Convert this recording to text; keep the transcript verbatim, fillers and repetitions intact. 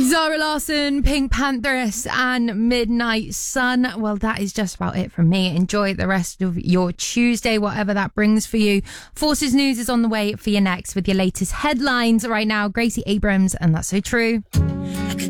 Zara Larsson, Pink Pantheress and Midnight Sun. Well, that is just about it from me. Enjoy the rest of your Tuesday, whatever that brings for you. Forces News is on the way for you next with your latest headlines. Right now, Gracie Abrams, and That's So True.